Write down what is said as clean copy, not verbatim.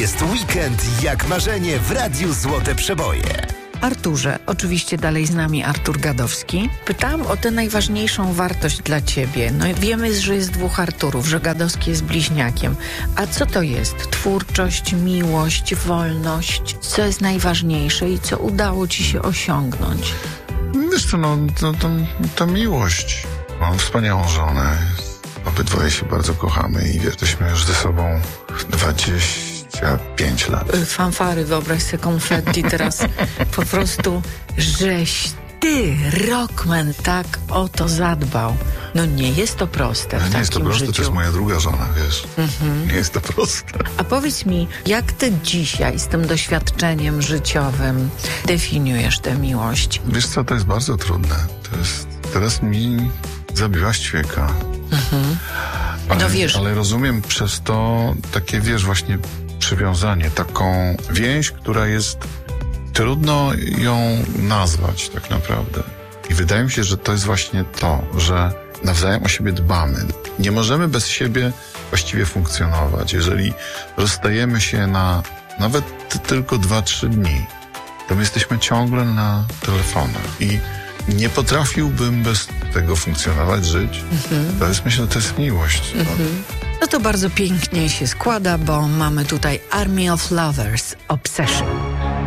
jest weekend jak marzenie w Radiu Złote Przeboje. Arturze, oczywiście dalej z nami Artur Gadowski. Pytałam o tę najważniejszą wartość dla ciebie. No wiemy, że jest dwóch Arturów, że Gadowski jest bliźniakiem. A co to jest? Twórczość, miłość, wolność? Co jest najważniejsze i co udało ci się osiągnąć? Wiesz co, to miłość. Mam wspaniałą żonę. Obydwoje się bardzo kochamy i jesteśmy już ze sobą 25 lat. Fanfary, wyobraź sobie konfetti teraz. Po prostu żeś ty, rockman, tak o to zadbał. No nie jest to proste w Nie jest to takim proste, życiu. to jest moja druga żona, wiesz. Nie jest to proste. A powiedz mi, jak ty dzisiaj z tym doświadczeniem życiowym definiujesz tę miłość? Wiesz co, to jest bardzo trudne. Teraz mi zabiłaś ćwieka. No wiesz. Ale rozumiem przez to takie, wiesz, właśnie przywiązanie, taką więź, która jest trudno ją nazwać tak naprawdę. I wydaje mi się, że to jest właśnie to, że nawzajem o siebie dbamy. Nie możemy bez siebie właściwie funkcjonować. Jeżeli rozstajemy się na nawet tylko 2-3 dni, to my jesteśmy ciągle na telefonach i nie potrafiłbym bez tego funkcjonować, żyć. To jest, myślę, to jest miłość. No to bardzo pięknie się składa, bo mamy tutaj Army of Lovers, Obsession.